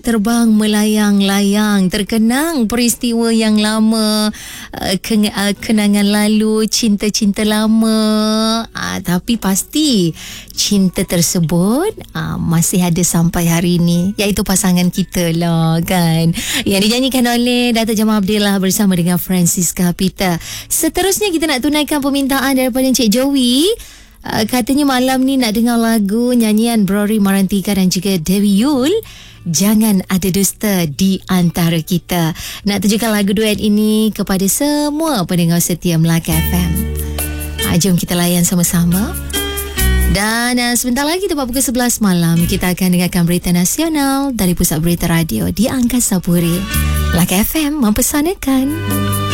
terbang melayang-layang, terkenang peristiwa yang lama, kenangan lalu, cinta-cinta lama. Tapi pasti cinta tersebut masih ada sampai hari ini, iaitu pasangan kita lah kan, yang dinyanyikan oleh Datuk Jamal Abdillah bersama dengan Francisca Peter. Seterusnya kita nak tunaikan permintaan daripada Encik Joey. Katanya malam ni nak dengar lagu nyanyian Rory Marantika dan juga Dewi Yul, Jangan Ada Dusta di Antara Kita. Nak tunjukkan lagu duet ini kepada semua pendengar setia Melaka FM. Jom kita layan sama-sama. Dan sebentar lagi tepat pukul 11 malam kita akan dengarkan berita nasional dari Pusat Berita Radio di Angkasa Puri. Melaka FM mempesanakan.